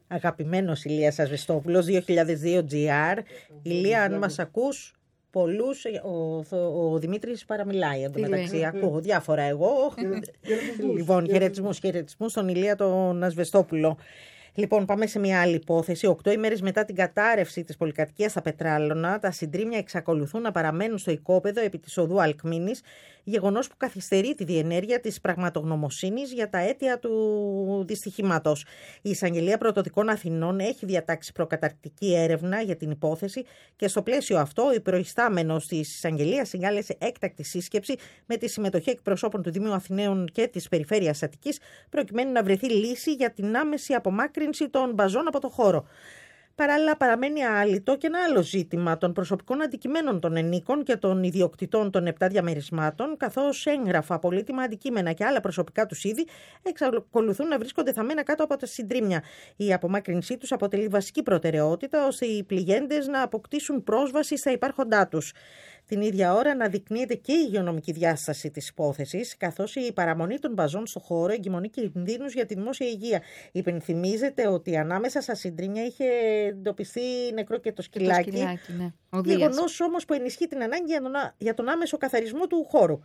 Αγαπημένος Ηλίας Ασβεστόπουλος, 2002 GR. Ηλία, αν μας ακούς, πολλούς, ο Δημήτρης παραμιλάει εντωμεταξύ. Ακούω διάφορα εγώ. Λοιπόν, χαιρετισμούς στον Ηλία τον Ασβεστόπουλο. Λοιπόν, πάμε σε μια άλλη υπόθεση. 8 ημέρες μετά την κατάρρευση της πολυκατοικίας στα Πετράλωνα, τα συντρίμμια εξακολουθούν να παραμένουν στο οικόπεδο επί της οδού Αλκμήνης, γεγονός που καθυστερεί τη διενέργεια της πραγματογνωμοσύνης για τα αίτια του δυστυχήματος. Η Εισαγγελία Πρωτοδικών Αθηνών έχει διατάξει προκαταρκτική έρευνα για την υπόθεση και στο πλαίσιο αυτό, ο προϊστάμενος της Εισαγγελίας συγκάλεσε έκτακτη σύσκεψη με τη συμμετοχή εκπροσώπων του Δήμου Αθηναίων και της Περιφέρειας Αττικής, προκειμένου να βρεθεί λύση για την άμεση απομάκρυνση των μπαζών από το χώρο. Παράλληλα, παραμένει άλυτο και ένα άλλο ζήτημα των προσωπικών αντικειμένων των ενίκων και των ιδιοκτητών των 7 διαμερισμάτων, καθώς έγγραφα, πολύτιμα αντικείμενα και άλλα προσωπικά τους είδη εξακολουθούν να βρίσκονται θαμμένα κάτω από τα συντρίμμια. Η απομάκρυνσή τους αποτελεί βασική προτεραιότητα, ώστε οι πληγέντες να αποκτήσουν πρόσβαση στα υπάρχοντά τους. Την ίδια ώρα αναδεικνύεται και η υγειονομική διάσταση της υπόθεσης, καθώς η παραμονή των μπαζών στο χώρο εγκυμονεί κινδύνους για τη δημόσια υγεία. Υπενθυμίζεται ότι ανάμεσα στα συντρίμμια είχε εντοπιστεί νεκρό και το σκυλάκι. Ναι. Γεγονός όμως που ενισχύει την ανάγκη για τον άμεσο καθαρισμό του χώρου.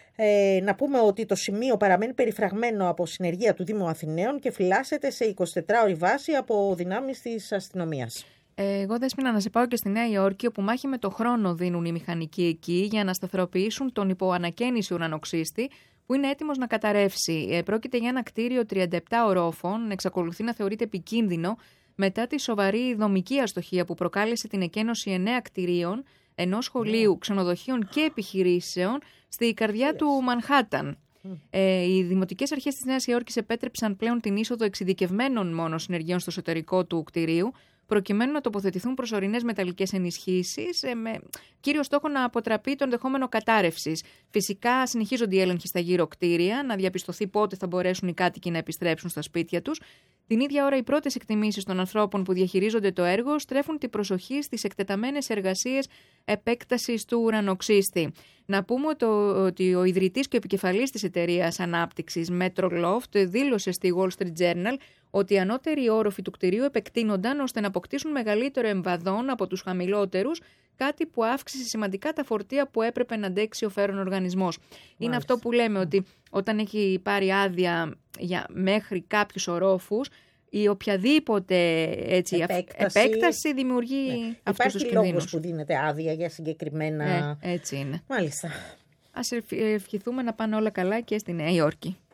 Να πούμε ότι το σημείο παραμένει περιφραγμένο από συνεργεία του Δήμου Αθηναίων και φυλάσσεται σε 24ωρη βάση από δυνάμεις της αστυνομίας. Εγώ, Δέσποινα, να σε πάω και στη Νέα Υόρκη, όπου μάχη με το χρόνο δίνουν οι μηχανικοί εκεί για να σταθεροποιήσουν τον υποανακαίνιση ουρανοξύστη που είναι έτοιμος να καταρρεύσει. Πρόκειται για ένα κτίριο 37 ορόφων, εξακολουθεί να θεωρείται επικίνδυνο μετά τη σοβαρή δομική αστοχία που προκάλεσε την εκένωση 9 κτιρίων, ενός σχολείου, ξενοδοχείων και επιχειρήσεων στη καρδιά του Μανχάταν. Οι δημοτικές αρχές της Νέας Υόρκης επέτρεψαν πλέον την είσοδο εξειδικευμένων μόνο συνεργείων στο εσωτερικό του κτηρίου, προκειμένου να τοποθετηθούν προσωρινές μεταλλικές ενισχύσεις, με κύριο στόχο να αποτραπεί το ενδεχόμενο κατάρρευσης. Φυσικά συνεχίζονται οι έλεγχοι στα γύρω κτίρια, να διαπιστωθεί πότε θα μπορέσουν οι κάτοικοι να επιστρέψουν στα σπίτια τους. Την ίδια ώρα, οι πρώτες εκτιμήσεις των ανθρώπων που διαχειρίζονται το έργο στρέφουν την προσοχή στις εκτεταμένες εργασίες επέκτασης του ουρανοξύστη. Να πούμε ότι ο ιδρυτής και ο επικεφαλής της εταιρείας ανάπτυξης Metroloft δήλωσε στη Wall Street Journal ότι οι ανώτεροι όροφοι του κτηρίου επεκτείνονταν ώστε να αποκτήσουν μεγαλύτερο εμβαδόν από τους χαμηλότερους, κάτι που αύξησε σημαντικά τα φορτία που έπρεπε να αντέξει ο φέρον οργανισμός. Είναι αυτό που λέμε, ότι όταν έχει πάρει άδεια για μέχρι κάποιους ορόφους, η οποιαδήποτε επέκταση δημιουργεί αυτούς τους κινδύνους. Υπάρχει λόγος που δίνεται άδεια για συγκεκριμένα... Έτσι είναι. Μάλιστα. Ας ευχηθούμε να πάνε όλα καλά και στη Νέα Υόρκη.